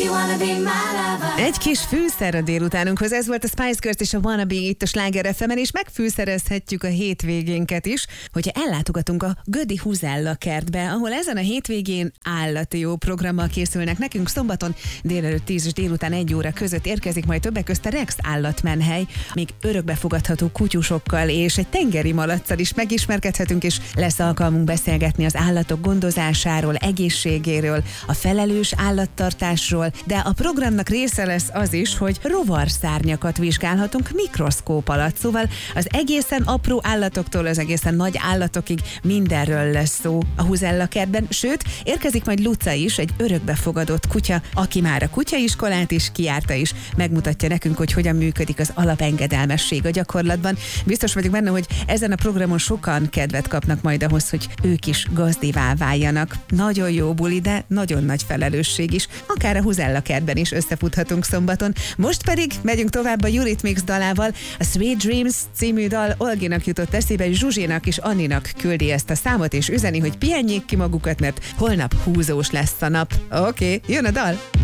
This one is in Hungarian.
Egy kis fűszer a délutánunkhoz, ez volt a Spice Girls és a Wanna Be itt a Sláger FM-en, és megfűszerezhetjük a hétvégénket is, hogyha ellátogatunk a Gödi Huzella kertbe, ahol ezen a hétvégén állati jó programmal készülnek nekünk. Szombaton délelőtt 10 és délután 1 óra között érkezik majd többek közt a Rex állatmenhely, még örökbefogadható kutyusokkal és egy tengeri malaccal is megismerkedhetünk, és lesz alkalmunk beszélgetni az állatok gondozásáról, egészségéről, a felelős állattartásról, de a programnak része lesz az is, hogy rovarszárnyakat vizsgálhatunk mikroszkóp alatt, szóval az egészen apró állatoktól az egészen nagy állatokig mindenről lesz szó a Huzella kertben, sőt, érkezik majd Luca is, egy örökbefogadott kutya, aki már a kutyaiskolát is kijárta is, megmutatja nekünk, hogy hogyan működik az alapengedelmesség a gyakorlatban. Biztos vagyok benne, hogy ezen a programon sokan kedvet kapnak majd ahhoz, hogy ők is gazdivá váljanak. Nagyon jó buli, de nagyon nagy felelősség is. Akár a Huzella kertben is összefuthatunk szombaton. Most pedig megyünk tovább a Eurythmics dalával. A Sweet Dreams című dal Olginak jutott eszébe, és Zsuzsénak és Anninak küldi ezt a számot, és üzeni, hogy pihenjék ki magukat, mert holnap húzós lesz a nap. Oké, jön a dal!